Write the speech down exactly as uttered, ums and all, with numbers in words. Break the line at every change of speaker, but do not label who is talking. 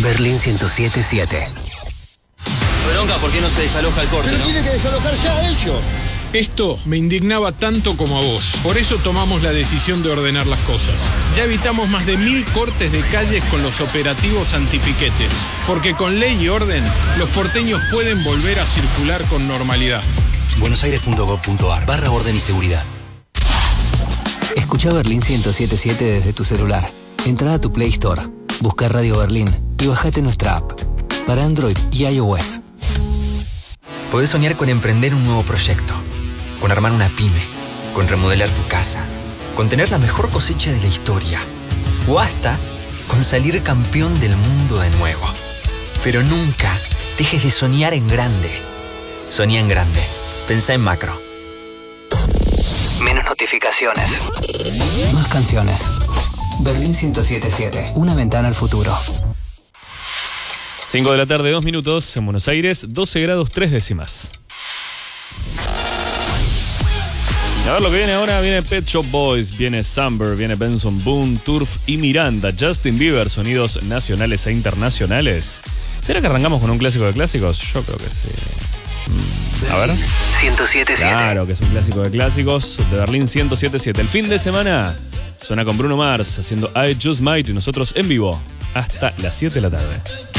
Berlín ciento siete punto siete.
Bronca, ¿por qué no se desaloja el corte,
Pero
no?
tienen que desalojar ya ellos.
Esto me indignaba tanto como a vos. Por eso tomamos la decisión de ordenar las cosas. Ya evitamos más de mil cortes de calles con los operativos antipiquetes. Porque con ley y orden, los porteños pueden volver a circular con normalidad.
buenosaires.gov.ar barra orden y seguridad. Escucha Berlín ciento siete punto siete desde tu celular. Entra a tu Play Store, busca Radio Berlín y bajate nuestra app. Para Android y iOS.
Podés soñar con emprender un nuevo proyecto, con armar una pyme, con remodelar tu casa, con tener la mejor cosecha de la historia, o hasta con salir campeón del mundo de nuevo. Pero nunca dejes de soñar en grande. Soñá en grande. Pensá en macro.
Menos notificaciones. Más canciones. Berlín ciento siete punto siete. Una ventana al futuro.
cinco de la tarde, dos minutos, en Buenos Aires, doce grados, tres décimas. A ver lo que viene ahora, viene Pet Shop Boys, viene Samber, viene Benson Boone, Turf y Miranda, Justin Bieber, sonidos nacionales e internacionales. ¿Será que arrancamos con un clásico de clásicos? Yo creo que sí. A ver.
ciento siete punto siete.
Claro que es un clásico de clásicos de Berlín ciento siete punto siete. El fin de semana suena con Bruno Mars haciendo I Just Might y nosotros en vivo hasta las siete de la tarde.